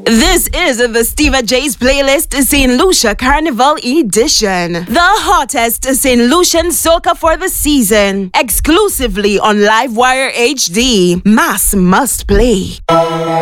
This is the Steva J's playlist, St. Lucia Carnival Edition. The hottest St. Lucian soca for the season. Exclusively on Livewire HD. Mass must play.